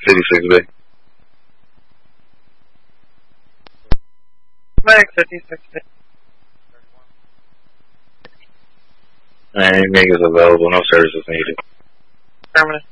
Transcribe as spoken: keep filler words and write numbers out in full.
fifty-six B. Max fifty-six B. Any niggas available, no services needed. Permanent.